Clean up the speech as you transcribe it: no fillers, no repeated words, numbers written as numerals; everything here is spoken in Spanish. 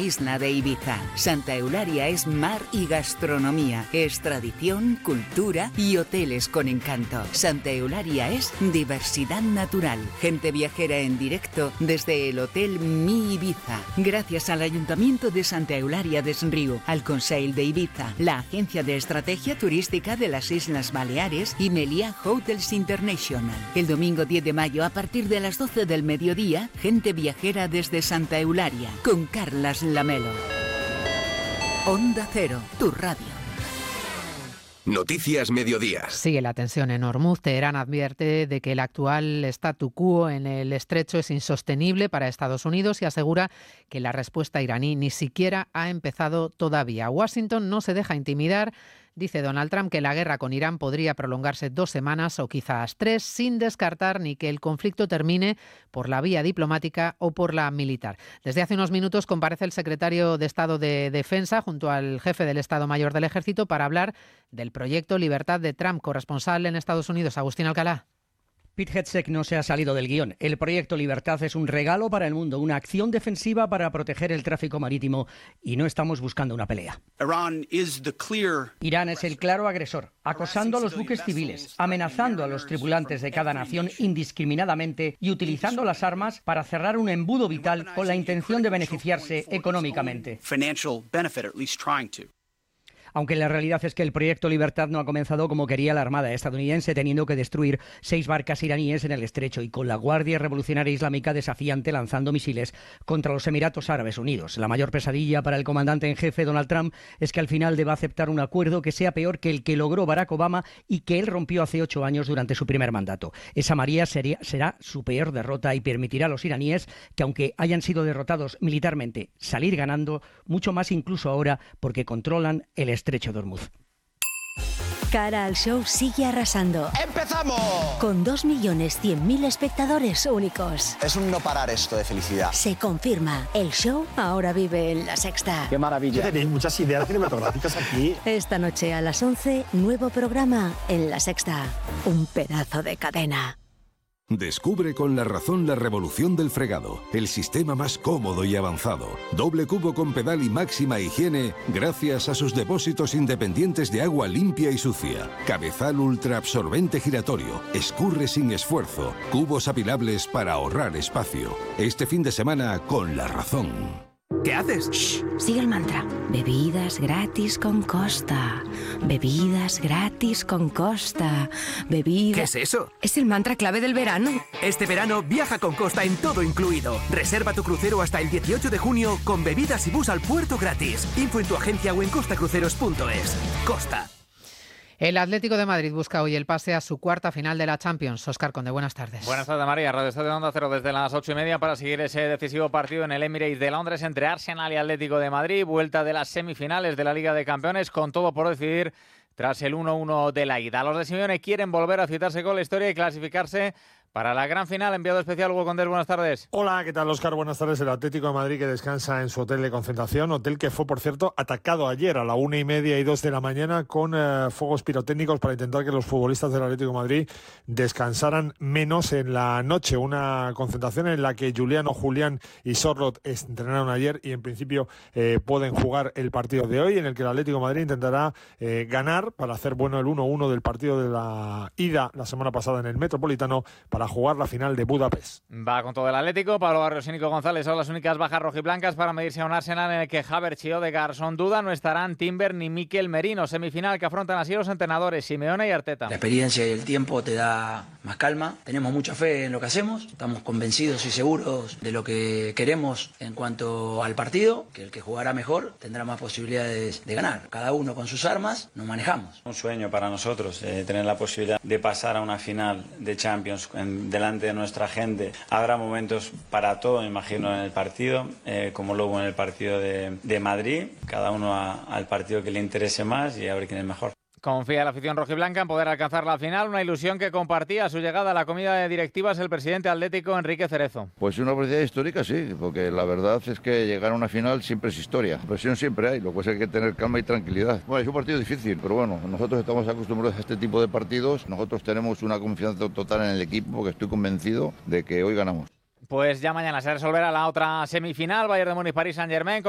isla de Ibiza. Santa Eulalia es mar y gastronomía, es tradición, cultura y hoteles con encanto. Santa Eulalia es diversidad natural, gente viajera en directo desde el Hotel Mi Ibiza. Gracias al Ayuntamiento de Santa Eulalia des Riu, al Consell de Ibiza, la Agencia de Estrategia Turística de las Islas Baleares y Meliá Hotels International. El domingo 10 de mayo a partir de las 12 del mediodía, gente viajera desde Santa Eulalia con Carlas Lamelo. Onda Cero, tu radio. Noticias Mediodía. Sigue la tensión en Hormuz. Teherán advierte de que el actual statu quo en el estrecho es insostenible para Estados Unidos y asegura que la respuesta iraní ni siquiera ha empezado todavía. Washington no se deja intimidar. Dice Donald Trump que la guerra con Irán podría prolongarse 2 semanas o quizás 3, sin descartar ni que el conflicto termine por la vía diplomática o por la militar. Desde hace unos minutos comparece el secretario de Estado de Defensa junto al jefe del Estado Mayor del Ejército para hablar del proyecto Libertad de Trump. Corresponsal en Estados Unidos, Agustín Alcalá. Pete Hegseth no se ha salido del guión. El proyecto Libertad es un regalo para el mundo, una acción defensiva para proteger el tráfico marítimo y no estamos buscando una pelea. Irán es el claro agresor, acosando a los buques civiles, amenazando a los tripulantes de cada nación indiscriminadamente y utilizando las armas para cerrar un embudo vital con la intención de beneficiarse económicamente. Aunque la realidad es que el proyecto Libertad no ha comenzado como quería la Armada estadounidense, teniendo que destruir 6 barcas iraníes en el estrecho y con la Guardia Revolucionaria Islámica desafiante lanzando misiles contra los Emiratos Árabes Unidos. La mayor pesadilla para el comandante en jefe, Donald Trump, es que al final deba aceptar un acuerdo que sea peor que el que logró Barack Obama y que él rompió hace 8 años durante su primer mandato. Esa María será su peor derrota y permitirá a los iraníes que, aunque hayan sido derrotados militarmente, salir ganando, mucho más incluso ahora porque controlan el estrecho de Hormuz. Cara al show sigue arrasando. ¡Empezamos! Con 2.100.000 espectadores únicos. Es un no parar esto de felicidad. Se confirma, el show ahora vive en La Sexta. ¡Qué maravilla! Tenéis muchas ideas cinematográficas aquí. Esta noche a las 11, nuevo programa en La Sexta. Un pedazo de cadena. Descubre con La Razón la revolución del fregado, el sistema más cómodo y avanzado. Doble cubo con pedal y máxima higiene gracias a sus depósitos independientes de agua limpia y sucia. Cabezal ultra absorbente giratorio, escurre sin esfuerzo, cubos apilables para ahorrar espacio. Este fin de semana con La Razón. ¿Qué haces? Shh, sigue el mantra. Bebidas gratis con Costa. Bebidas gratis con Costa. Bebidas... ¿Qué es eso? Es el mantra clave del verano. Este verano viaja con Costa en todo incluido. Reserva tu crucero hasta el 18 de junio con bebidas y bus al puerto gratis. Info en tu agencia o en costacruceros.es. Costa. El Atlético de Madrid busca hoy el pase a su cuarta final de la Champions. Óscar Conde, buenas tardes. Buenas tardes, María. Radio Estadio Onda Cero desde las 8:30 para seguir ese decisivo partido en el Emirates de Londres entre Arsenal y Atlético de Madrid. Vuelta de las semifinales de la Liga de Campeones con todo por decidir tras el 1-1 de la ida. Los de Simeone quieren volver a citarse con la historia y clasificarse para la gran final. Enviado especial Hugo Condés, buenas tardes. Hola, ¿qué tal, Óscar? Buenas tardes. El Atlético de Madrid que descansa en su hotel de concentración, hotel que fue, por cierto, atacado ayer a la 1:30 y 2 de la mañana con fuegos pirotécnicos para intentar que los futbolistas del Atlético de Madrid descansaran menos en la noche. Una concentración en la que Julián y Sorloth entrenaron ayer y en principio pueden jugar el partido de hoy, en el que el Atlético de Madrid intentará ganar para hacer bueno el 1-1 del partido de la ida la semana pasada en el Metropolitano para jugar la final de Budapest. Va con todo el Atlético. Pablo Barrios y Nico González son las únicas bajas rojiblancas para medirse a un Arsenal en el que Havertz y Odegaard son duda. No estarán Timber ni Mikel Merino. Semifinal que afrontan así los entrenadores Simeone y Arteta. La experiencia y el tiempo te da más calma. Tenemos mucha fe en lo que hacemos. Estamos convencidos y seguros de lo que queremos en cuanto al partido, que el que jugará mejor tendrá más posibilidades de ganar. Cada uno con sus armas nos manejamos. Un sueño para nosotros tener la posibilidad de pasar a una final de Champions delante de nuestra gente. Habrá momentos para todo, me imagino, en el partido, como luego en el partido de Madrid. Cada uno al partido que le interese más y a ver quién es mejor. Confía la afición rojiblanca en poder alcanzar la final, una ilusión que compartía a su llegada a la comida de directivas el presidente atlético Enrique Cerezo. Pues una oportunidad histórica, sí, porque la verdad es que llegar a una final siempre es historia. Presión siempre hay, lo que pasa es que hay que tener calma y tranquilidad. Bueno, es un partido difícil, pero bueno, nosotros estamos acostumbrados a este tipo de partidos. Nosotros tenemos una confianza total en el equipo, porque estoy convencido de que hoy ganamos. Pues ya mañana se resolverá la otra semifinal, Bayern de Múnich, Paris Saint-Germain.